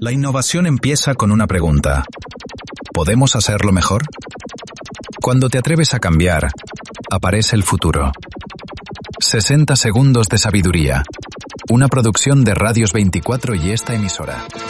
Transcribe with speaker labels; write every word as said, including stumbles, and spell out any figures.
Speaker 1: La innovación empieza con una pregunta. ¿Podemos hacerlo mejor? Cuando te atreves a cambiar, aparece el futuro. sesenta segundos de sabiduría. Una producción de Radios veinticuatro y esta emisora.